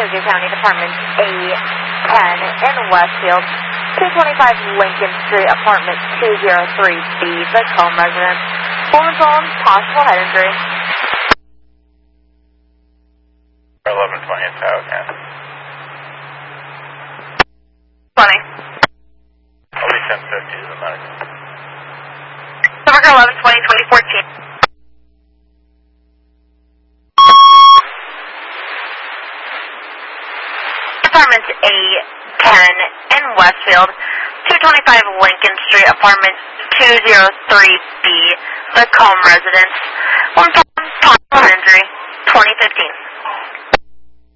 Osage County, Department A10 in Westfield, 225 Lincoln Street, Apartment 203B, the home residence. Woman's on possible head injury. 1120 is out, yeah. 20. I'll be 1050 to the medical. Number 1120, 2014. Apartment A10 in Westfield, 225 Lincoln Street, Apartment 203B, the home residence. One possible injury, 2015.